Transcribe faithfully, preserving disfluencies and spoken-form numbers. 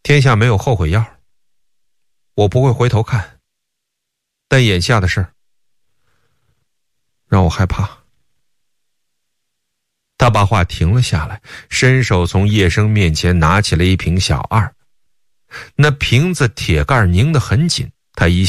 天下没有后悔药，我不会回头看，但眼下的事让我害怕。他把话停了下来，伸手从叶生面前拿起了一瓶小二，那瓶子铁盖拧得很紧，他一